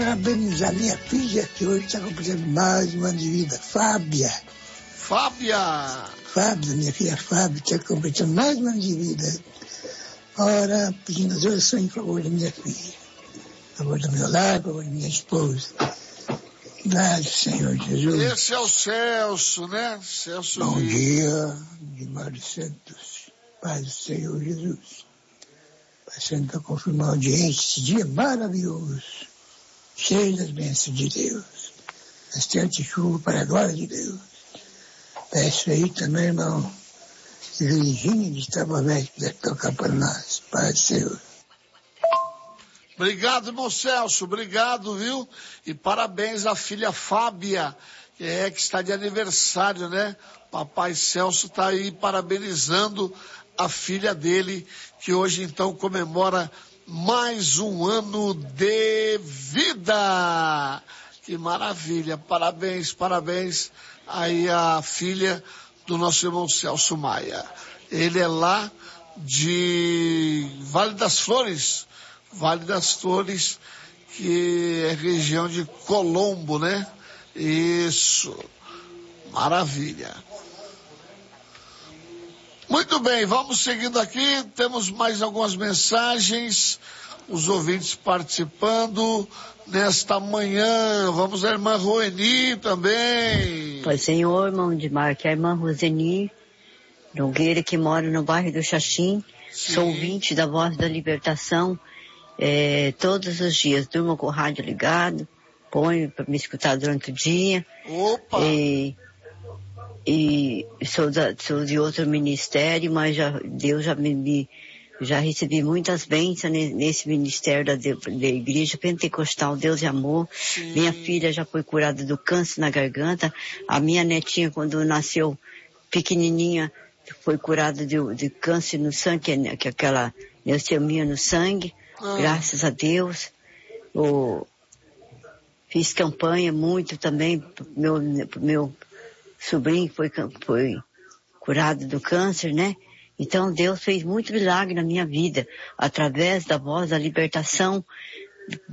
parabenizar minha filha, que hoje está completando mais um ano de vida, Fábia. Fábia, Minha filha Fábia, está completando mais um ano de vida. Ora, pedindo as orações em favor da minha filha, em favor do meu lar, em favor da minha esposa. Obrigado, Senhor Jesus. Esse é o Celso, né? Celso. Bom dia, Guimarães Santos. Paz do Senhor Jesus. Passando para confirmar a audiência, esse dia maravilhoso, cheio das bênçãos de Deus. Bastante chuva para a glória de Deus. Peço aí também, irmão, Virgínia de Tabové, que deve tocar para nós. Paz do Senhor. Obrigado, irmão Celso, obrigado, viu? E parabéns à filha Fábia, que está de aniversário, né? Papai Celso está aí parabenizando a filha dele, que hoje então comemora mais um ano de vida. Que maravilha, parabéns aí à filha do nosso irmão Celso Maia. Ele é lá de Vale das Flores, que é região de Colombo, né? Isso, maravilha. Muito bem, vamos seguindo aqui, temos mais algumas mensagens, os ouvintes participando nesta manhã. Vamos à irmã Roeni também. Pai Senhor, irmão de Mar, que é a irmã Roseni Nogueira, que mora no bairro do Xaxim. Sim. Sou ouvinte da Voz da Libertação. Todos os dias, durmo com o rádio ligado, ponho para me escutar durante o dia. Opa! E sou de outro ministério, mas Deus já recebi muitas bênçãos nesse ministério da Igreja Pentecostal Deus e Amor. Sim. Minha filha já foi curada do câncer na garganta. A minha netinha, quando nasceu pequenininha, foi curada de câncer no sangue, que é aquela leucemia no sangue. Graças a Deus. Fiz campanha muito também pro meu sobrinho que foi curado do câncer, né? Então Deus fez muito milagre na minha vida, através da Voz da Libertação,